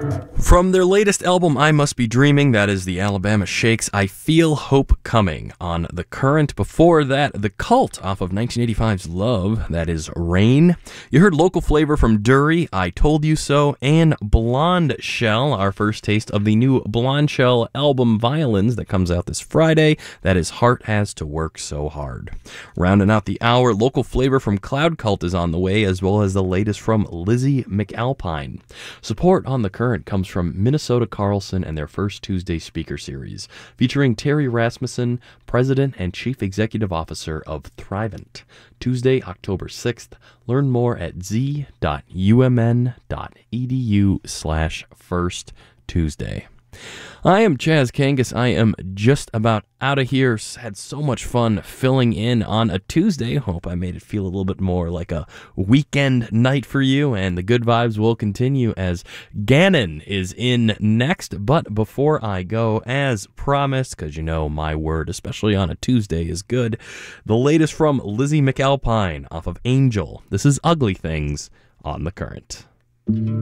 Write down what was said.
From their latest album, I Must Be Dreaming, that is the Alabama Shakes, I Feel Hope Coming. On The Current, before that, The Cult off of 1985's Love, that is Rain. You heard local flavor from Dury, I Told You So, and Blonde Shell, our first taste of the new Blonde Shell album Violins that comes out this Friday, that is Heart Has to Work So Hard. Rounding out the hour, local flavor from Cloud Cult is on the way, as well as the latest from Lizzie McAlpine. Support on The Current comes from Minnesota Carlson and their First Tuesday speaker series, featuring Terry Rasmussen, President and Chief Executive Officer of Thrivent. Tuesday, October 6th. Learn more at z.umn.edu/firsttuesday. I am Chaz Kangas. I am just about out of here. Had so much fun filling in on a Tuesday. Hope I made it feel a little bit more like a weekend night for you, and the good vibes will continue as Gannon is in next. But before I go, as promised, because you know my word, especially on a Tuesday, is good, the latest from Lizzie McAlpine off of Angel. This is Ugly Things on The Current.